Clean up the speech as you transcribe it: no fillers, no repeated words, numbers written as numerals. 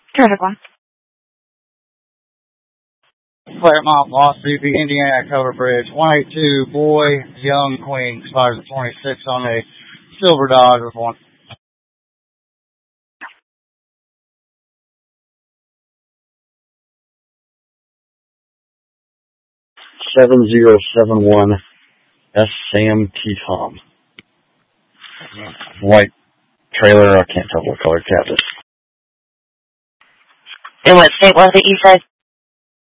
Traffic 1. Claremont, Lost BP, Indiana, Cover Bridge, 182, Boy, Young, Queen, expires at 26 on a Silver Dodge with one. 7071 S. Sam T. Tom. White trailer, I can't tell what color cab it is. And what state was it you said?